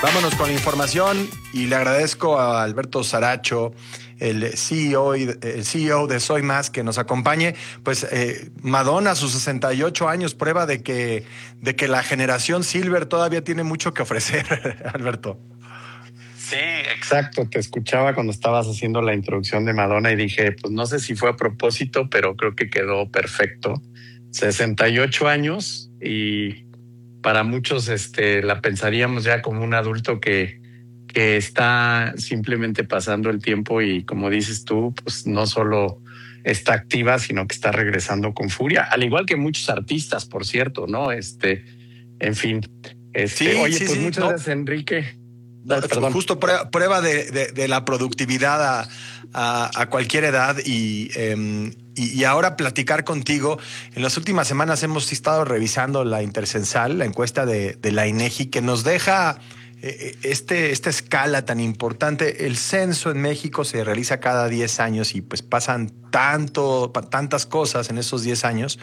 Vámonos con la información y le agradezco a Alberto Saracho, el CEO de Soy Más, que nos acompañe. Pues Madonna, a sus 68 años, prueba de que la generación Silver todavía tiene mucho que ofrecer, Alberto. Sí, exacto. Te escuchaba cuando estabas haciendo la introducción de Madonna y dije, pues no sé si fue a propósito, pero creo que quedó perfecto. 68 años y para muchos la pensaríamos ya como un adulto que está simplemente pasando el tiempo y, como dices tú, pues no solo está activa, sino que está regresando con furia, al igual que muchos artistas, por cierto, ¿no? En fin, Sí, oye, sí, pues sí, muchas no, gracias, Enrique. no, Perdón. justo prueba de la productividad a cualquier edad y ahora platicar contigo. En las últimas semanas hemos estado revisando la Intercensal, la encuesta de la INEGI, que nos deja esta escala tan importante. El censo en México se realiza cada 10 años y pues pasan tantas cosas en esos 10 años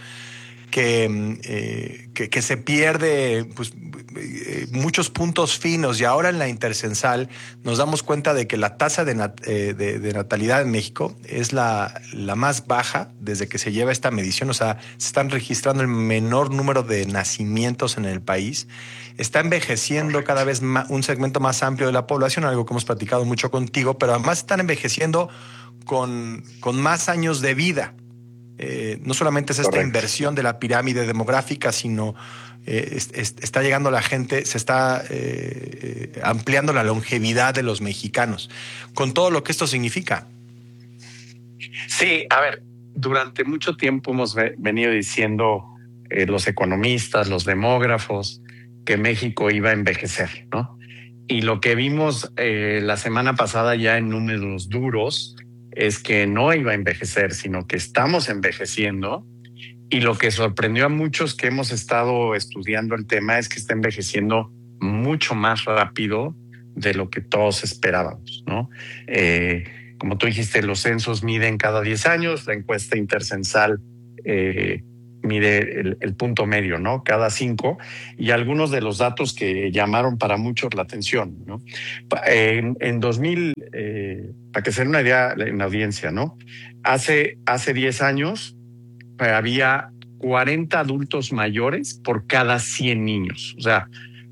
que se pierde pues, muchos puntos finos, y ahora en la Intercensal nos damos cuenta de que la tasa de natalidad en México es la más baja desde que se lleva esta medición. O sea, se están registrando el menor número de nacimientos en el país. Está envejeciendo cada vez más un segmento más amplio de la población, algo que hemos platicado mucho contigo, pero además están envejeciendo con más años de vida. No solamente es esta Correcto. inversión de la pirámide demográfica, sino está llegando la gente, se está ampliando la longevidad de los mexicanos, con todo lo que esto significa. Sí, a ver, durante mucho tiempo hemos venido diciendo los economistas, los demógrafos, que México iba a envejecer, ¿no? Y lo que vimos la semana pasada ya en números duros es que no iba a envejecer, sino que estamos envejeciendo. Y lo que sorprendió a muchos que hemos estado estudiando el tema es que está envejeciendo mucho más rápido de lo que todos esperábamos, ¿no? Como tú dijiste, los censos miden cada 10 años, la encuesta intercensal mide el punto medio, ¿no? Cada 5, y algunos de los datos que llamaron para muchos la atención, ¿no? En 2000, para que se den una idea en la audiencia, ¿no? Hace 10 años había 40 adultos mayores por cada 100 niños. O sea,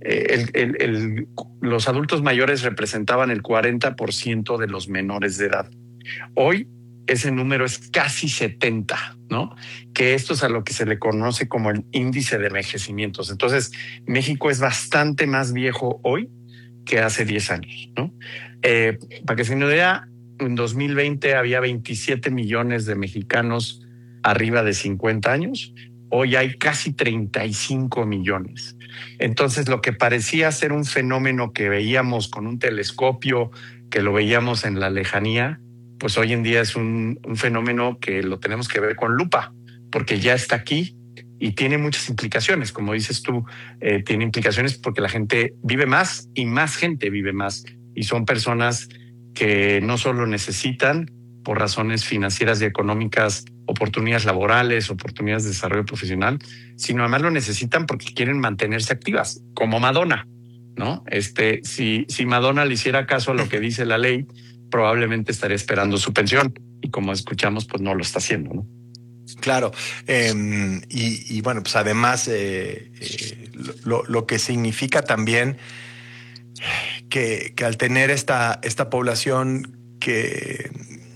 los adultos mayores representaban el 40% de los menores de edad. Hoy ese número es casi 70, ¿no? Que esto es a lo que se le conoce como el índice de envejecimientos. Entonces, México es bastante más viejo hoy que hace 10 años, ¿no? Para que se nos vea, en 2020 había 27 millones de mexicanos arriba de 50 años. Hoy hay casi 35 millones. Entonces, lo que parecía ser un fenómeno que veíamos con un telescopio, que lo veíamos en la lejanía, pues hoy en día es un fenómeno que lo tenemos que ver con lupa, porque ya está aquí y tiene muchas implicaciones. Como dices tú, tiene implicaciones porque la gente vive más y más gente vive más. Y son personas que no solo necesitan, por razones financieras y económicas, oportunidades laborales, oportunidades de desarrollo profesional, sino además lo necesitan porque quieren mantenerse activas, como Madonna, ¿no? Si Madonna le hiciera caso a lo que dice la ley, probablemente estaría esperando su pensión, y como escuchamos, pues no lo está haciendo, ¿no? Claro, y bueno, pues además lo que significa también que al tener esta población que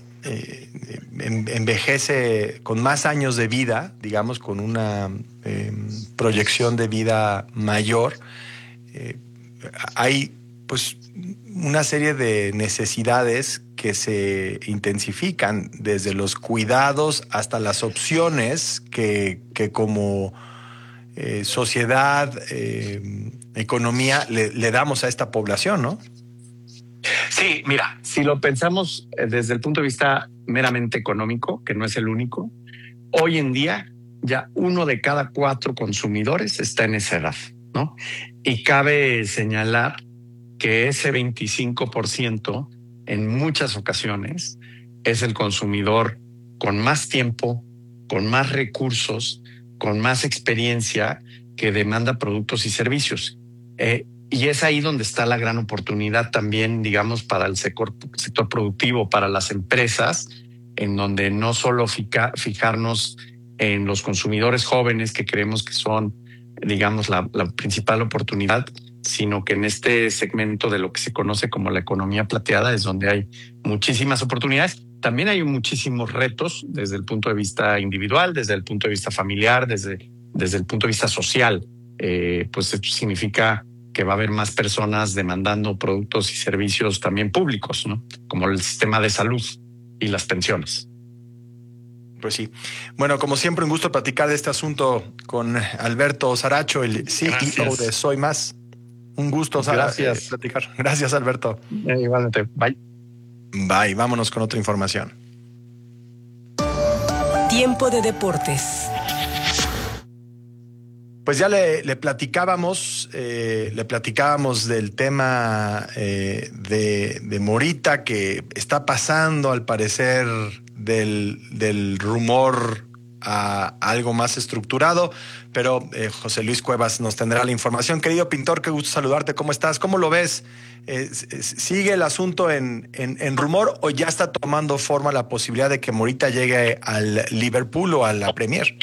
envejece con más años de vida, digamos, con una proyección de vida mayor, eh, hay pues una serie de necesidades que se intensifican, desde los cuidados hasta las opciones que como sociedad, economía, le damos a esta población, ¿no? Sí, mira, si lo pensamos desde el punto de vista meramente económico, que no es el único, hoy en día ya 1 de cada 4 consumidores está en esa edad, ¿no? Y cabe señalar que ese 25% en muchas ocasiones es el consumidor con más tiempo, con más recursos, con más experiencia, que demanda productos y servicios. Y es ahí donde está la gran oportunidad también, digamos, para el sector productivo, para las empresas, en donde no solo fijarnos en los consumidores jóvenes que creemos que son, digamos, la principal oportunidad, sino que en este segmento de lo que se conoce como la economía plateada es donde hay muchísimas oportunidades. También hay muchísimos retos desde el punto de vista individual, desde el punto de vista familiar, desde el punto de vista social. Pues esto significa que va a haber más personas demandando productos y servicios también públicos, ¿no? Como el sistema de salud y las pensiones. Pues sí. Bueno, como siempre, un gusto platicar de este asunto con Alberto Saracho, el CEO de Soy Más. Un gusto platicar. Gracias, Alberto. Igualmente. Bye. Bye. Vámonos con otra información. Tiempo de deportes. Pues ya le platicábamos del tema de Morita, que está pasando al parecer del rumor a algo más estructurado, pero José Luis Cuevas nos tendrá la información. Querido Pintor, qué gusto saludarte. ¿Cómo estás? ¿Cómo lo ves? ¿Sigue el asunto en rumor o ya está tomando forma la posibilidad de que Morita llegue al Liverpool o a la Premier?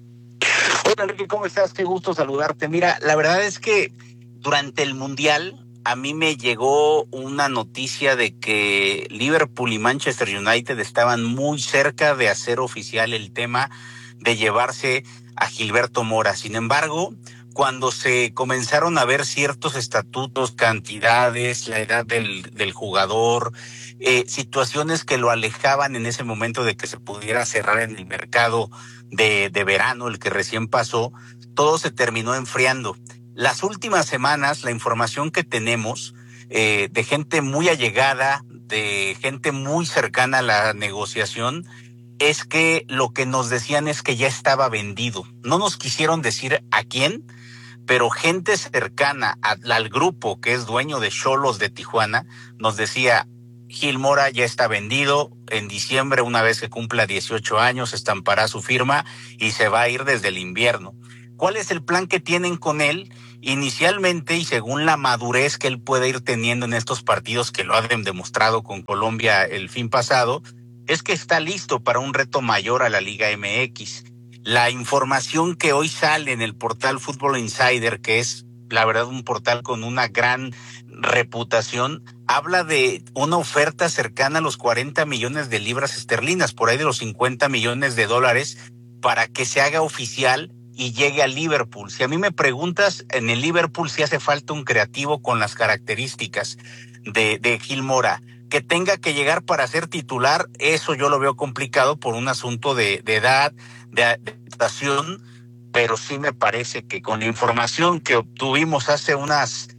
Hola Enrique, ¿cómo estás? Qué gusto saludarte. Mira, la verdad es que durante el Mundial a mí me llegó una noticia de que Liverpool y Manchester United estaban muy cerca de hacer oficial el tema de llevarse a Gilberto Mora. Sin embargo, cuando se comenzaron a ver ciertos estatutos, cantidades, la edad del jugador, situaciones que lo alejaban en ese momento de que se pudiera cerrar en el mercado de verano, el que recién pasó, todo se terminó enfriando. Las últimas semanas, la información que tenemos de gente muy allegada, de gente muy cercana a la negociación, es que lo que nos decían es que ya estaba vendido. No nos quisieron decir a quién, pero gente cercana al grupo que es dueño de Xolos de Tijuana nos decía: Gil Mora ya está vendido. En diciembre, una vez que cumpla 18 años, estampará su firma y se va a ir desde el invierno. ¿Cuál es el plan que tienen con él? Inicialmente, y según la madurez que él puede ir teniendo en estos partidos, que lo ha demostrado con Colombia el fin pasado, es que está listo para un reto mayor a la Liga MX. La información que hoy sale en el portal Football Insider, que es la verdad un portal con una gran reputación, habla de una oferta cercana a los 40 millones de libras esterlinas, por ahí de los 50 millones de dólares, para que se haga oficial y llegue al Liverpool. Si a mí me preguntas, en el Liverpool sí hace falta un creativo con las características de Gil Mora. Que tenga que llegar para ser titular, eso yo lo veo complicado por un asunto de edad, de adaptación, pero sí me parece que con la información que obtuvimos hace unas,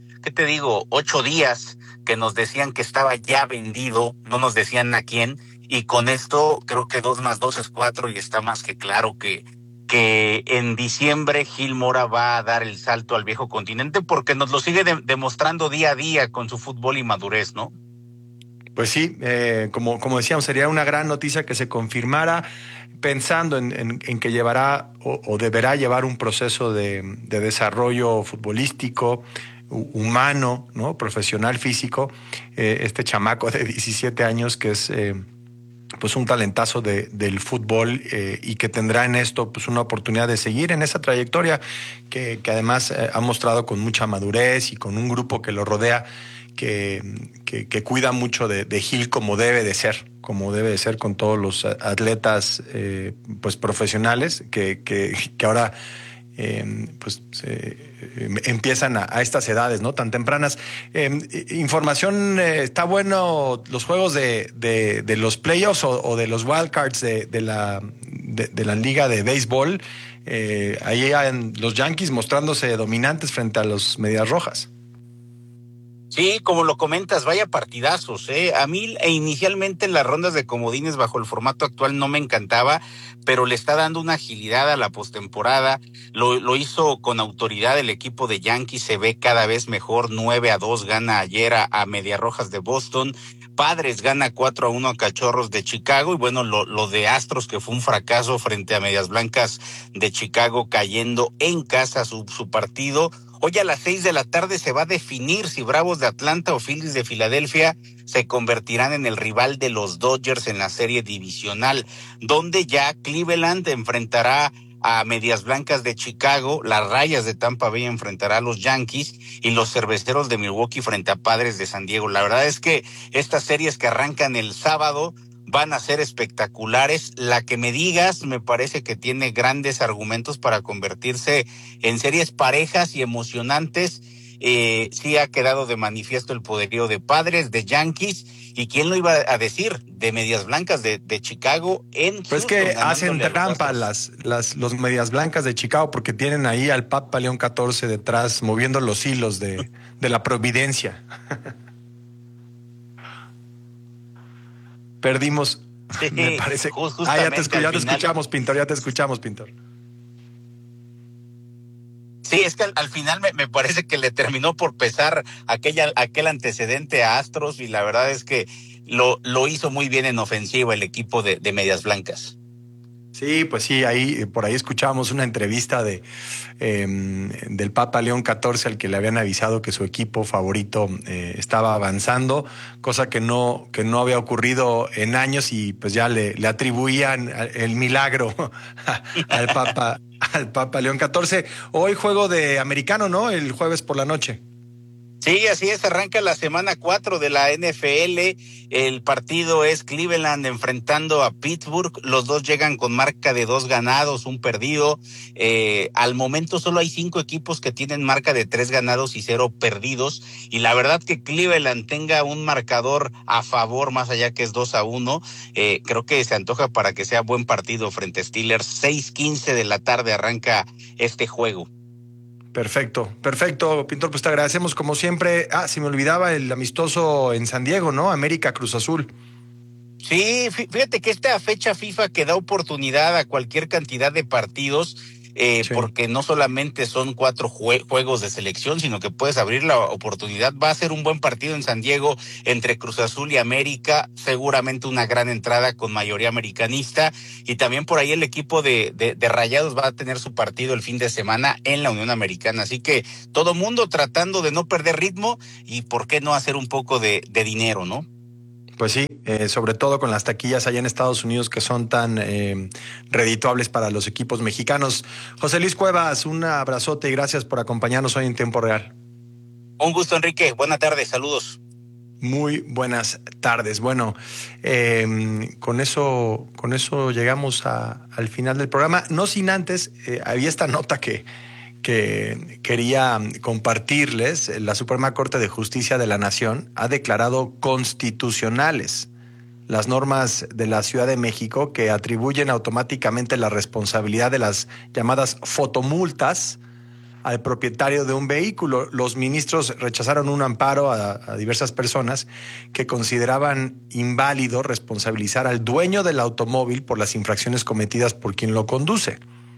8 días, que nos decían que estaba ya vendido, no nos decían a quién, y con esto creo que 2 más 2 es 4 y está más que claro que en diciembre Gil Mora va a dar el salto al viejo continente, porque nos lo sigue demostrando día a día con su fútbol y madurez, ¿no? Pues sí, como decíamos, sería una gran noticia que se confirmara, pensando en que llevará o deberá llevar un proceso de desarrollo futbolístico, humano, ¿no? Profesional, físico, este chamaco de 17 años que es pues un talentazo del fútbol y que tendrá en esto pues una oportunidad de seguir en esa trayectoria que además ha mostrado con mucha madurez y con un grupo que lo rodea que cuida mucho de Gil como debe de ser con todos los atletas pues profesionales que ahora empiezan a estas edades, ¿no? Tan tempranas. Información, está bueno los juegos de los playoffs o de los wildcards de la liga de béisbol. Ahí en los Yankees mostrándose dominantes frente a los Medias Rojas. Sí, como lo comentas, vaya partidazos, ¿eh? A mí inicialmente en las rondas de comodines bajo el formato actual no me encantaba, pero le está dando una agilidad a la postemporada. Lo hizo con autoridad el equipo de Yankees, se ve cada vez mejor. 9-2 gana ayer a Medias Rojas de Boston. Padres gana 4-1 a Cachorros de Chicago, y bueno, lo de Astros, que fue un fracaso frente a Medias Blancas de Chicago, cayendo en casa su partido. Hoy a las 6 de la tarde se va a definir si Bravos de Atlanta o Phillies de Filadelfia se convertirán en el rival de los Dodgers en la serie divisional, donde ya Cleveland enfrentará a Medias Blancas de Chicago, las Rayas de Tampa Bay enfrentará a los Yankees y los Cerveceros de Milwaukee frente a Padres de San Diego. La verdad es que estas series que arrancan el sábado van a ser espectaculares. La que me digas me parece que tiene grandes argumentos para convertirse en series parejas y emocionantes. Sí ha quedado de manifiesto el poderío de Padres, de Yankees, y quién lo iba a decir, de Medias Blancas de Chicago en Houston. Pues que hacen trampa los Medias Blancas de Chicago porque tienen ahí al Papa León 14 detrás moviendo los hilos de la providencia. Perdimos, sí, me parece. Ya te escuchamos, Pintor, ya te escuchamos, Pintor. Sí, es que al final me parece que le terminó por pesar aquel antecedente a Astros, y la verdad es que lo hizo muy bien en ofensiva el equipo de Medias Blancas. Sí, pues sí, por ahí escuchábamos una entrevista del Papa León XIV al que le habían avisado que su equipo favorito estaba avanzando, cosa que no había ocurrido en años, y pues ya le atribuían el milagro al Papa León XIV. Hoy juego de americano, ¿no? El jueves por la noche. Sí, así es, arranca la semana 4 de la NFL. El partido es Cleveland enfrentando a Pittsburgh. Los dos llegan con marca de 2 ganados, 1 perdido. Al momento solo hay 5 equipos que tienen marca de 3 ganados y 0 perdidos. Y la verdad que Cleveland tenga un marcador a favor, más allá que es 2-1, creo que se antoja para que sea buen partido frente a Steelers. 6:15 de la tarde arranca este juego. Perfecto, Pintor, pues te agradecemos como siempre. Se me olvidaba el amistoso en San Diego, ¿no? América Cruz Azul. Sí, fíjate que esta fecha FIFA que da oportunidad a cualquier cantidad de partidos, sí, porque no solamente son 4 juegos de selección, sino que puedes abrir la oportunidad. Va a ser un buen partido en San Diego entre Cruz Azul y América, seguramente una gran entrada con mayoría americanista, y también por ahí el equipo de Rayados va a tener su partido el fin de semana en la Unión Americana, así que todo mundo tratando de no perder ritmo y por qué no hacer un poco de dinero, ¿no? Pues sí, sobre todo con las taquillas allá en Estados Unidos que son tan redituables para los equipos mexicanos. José Luis Cuevas, un abrazote y gracias por acompañarnos hoy en Tiempo Real. Un gusto, Enrique. Buenas tardes, saludos. Muy buenas tardes. Bueno, con eso llegamos al final del programa. No sin antes, había esta nota que quería compartirles. La Suprema Corte de Justicia de la Nación ha declarado constitucionales las normas de la Ciudad de México que atribuyen automáticamente la responsabilidad de las llamadas fotomultas al propietario de un vehículo. Los ministros rechazaron un amparo a diversas personas que consideraban inválido responsabilizar al dueño del automóvil por las infracciones cometidas por quien lo conduce.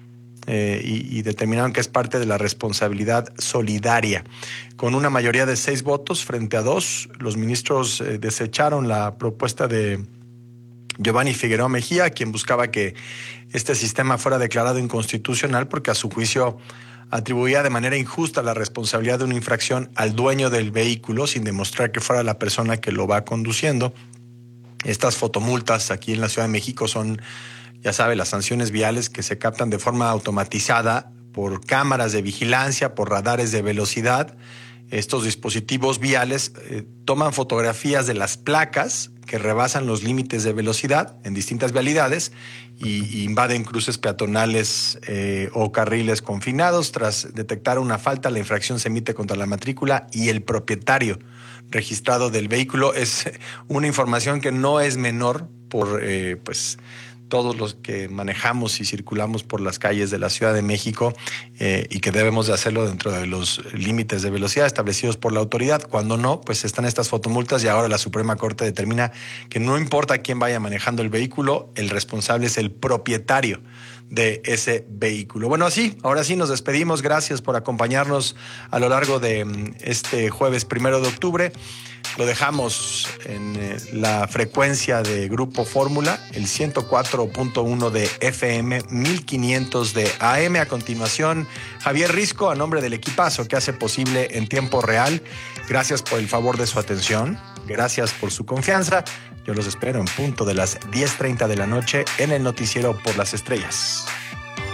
Y determinaron que es parte de la responsabilidad solidaria. Con una mayoría de 6 votos frente a 2, los ministros desecharon la propuesta de Giovanni Figueroa Mejía, quien buscaba que este sistema fuera declarado inconstitucional porque a su juicio atribuía de manera injusta la responsabilidad de una infracción al dueño del vehículo sin demostrar que fuera la persona que lo va conduciendo. Estas fotomultas aquí en la Ciudad de México son, ya sabe, las sanciones viales que se captan de forma automatizada por cámaras de vigilancia, por radares de velocidad. Estos dispositivos viales toman fotografías de las placas que rebasan los límites de velocidad en distintas vialidades y invaden cruces peatonales o carriles confinados. Tras detectar una falta, la infracción se emite contra la matrícula y el propietario registrado del vehículo. Es una información que no es menor por todos los que manejamos y circulamos por las calles de la Ciudad de México y que debemos de hacerlo dentro de los límites de velocidad establecidos por la autoridad. Cuando no, pues están estas fotomultas y ahora la Suprema Corte determina que no importa quién vaya manejando el vehículo, el responsable es el propietario de ese vehículo. Bueno, ahora sí nos despedimos. Gracias por acompañarnos a lo largo de este jueves 1 de octubre. lo dejamos en la frecuencia de Grupo Fórmula, el 104.1 de FM, 1500 de AM. A continuación, Javier Risco, a nombre del equipazo que hace posible En Tiempo Real. Gracias por el favor de su atención. Gracias por su confianza. Yo los espero en punto de las 10:30 de la noche en el noticiero Por las Estrellas.